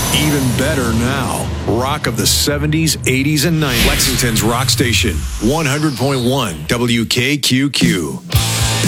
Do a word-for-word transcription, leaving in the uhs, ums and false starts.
Even better now. Rock of the seventies, eighties, and nineties. Lexington's Rock Station, one hundred point one W K Q Q.